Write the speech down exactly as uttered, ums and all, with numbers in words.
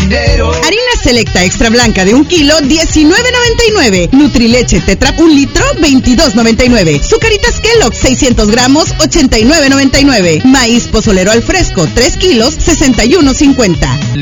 dinero. Harina Selecta Extra Blanca de un kilo, diecinueve noventa y nueve. Nutrileche Tetra un litro, veintidós noventa y nueve. Zucaritas Kellogg seiscientos gramos, ochenta y nueve noventa y nueve. Maíz pozolero al fresco, tres kilos, sesenta y uno cincuenta.